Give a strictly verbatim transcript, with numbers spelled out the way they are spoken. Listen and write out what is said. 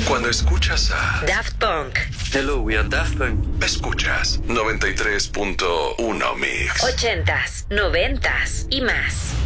Cuando escuchas a Daft Punk. Hello, we are Daft Punk. Escuchas noventa y tres punto uno Mix. Ochentas, noventas y más.